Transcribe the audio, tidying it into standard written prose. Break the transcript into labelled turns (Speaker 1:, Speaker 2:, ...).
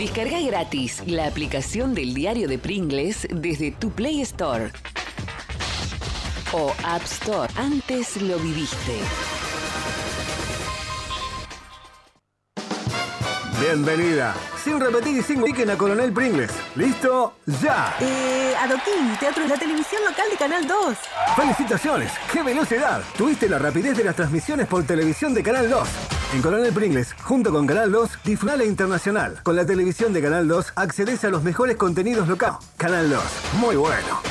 Speaker 1: Descarga gratis la aplicación del diario de Pringles desde tu Play Store o App Store. Antes lo viviste.
Speaker 2: Bienvenida. Sin repetir y sin piquen a Coronel Pringles. ¿Listo? ¡Ya!
Speaker 3: Adoquín, Teatro de la Televisión Local de Canal 2.
Speaker 2: ¡Felicitaciones! ¡Qué velocidad! Tuviste la rapidez de las transmisiones por televisión de Canal 2. En Coronel Pringles, junto con Canal 2, disfruta la internacional. Con la televisión de Canal 2, accedes a los mejores contenidos locales. Canal 2, muy bueno.